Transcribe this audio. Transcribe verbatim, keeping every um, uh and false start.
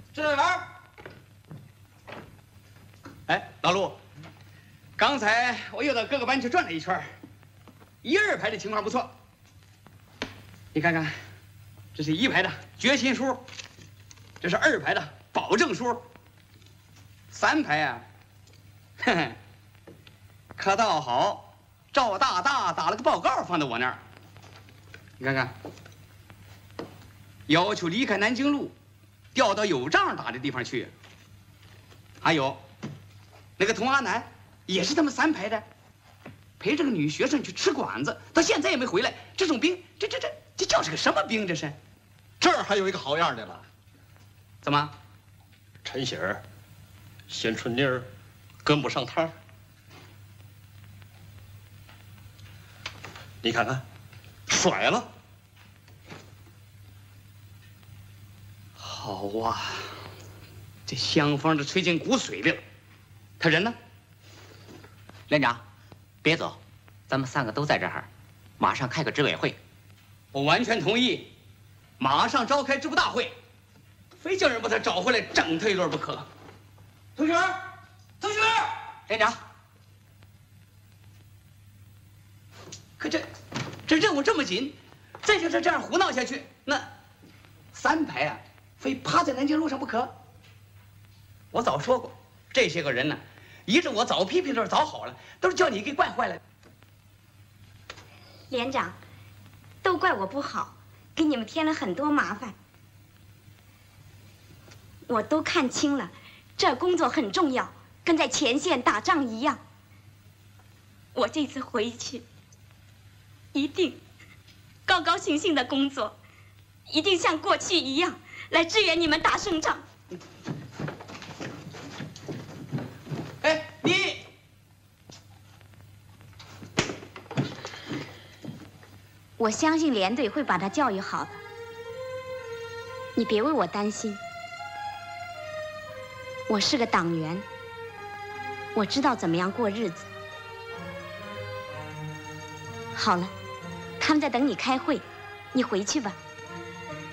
支队员。哎，老陆，刚才我又到各个班去转了一圈，一二排的情况不错。你看看，这是一排的决心书，这是二排的保证书，三排啊，哼哼，可倒好，赵大大打了个报告放在我那儿。你看看，要求离开南京路，调到有仗打的地方去。还有，那个童阿南也是他们三排的，陪这个女学生去吃馆子，到现在也没回来。这种兵，这这这这叫是个什么兵？这是？ 这儿还有一个好样的了。 怎么？ 陈喜儿、鲜春妮儿跟不上趟儿。你看看，甩了。 好啊，这香风都吹进骨髓里了。他人呢？ 连长，别走，咱们三个都在这儿，马上开个执委会。 我完全同意，马上召开支部大会，非叫人把他找回来整他一顿不可。同学，同学， 连长。 可这这任务这么紧，再就他这样胡闹下去，那三排啊，非趴在南京路上不可。我早说过，这些个人呢，依着我早批评的时候早好了，都是叫你给惯坏了。 连长，都怪我不好，给你们添了很多麻烦。我都看清了，这工作很重要，跟在前线打仗一样。我这次回去，一定高高兴兴的工作，一定像过去一样来支援你们打胜仗。 哎，你， 我相信连队会把他教育好的，你别为我担心。我是个党员，我知道怎么样过日子。好了，他们在等你开会，你回去吧。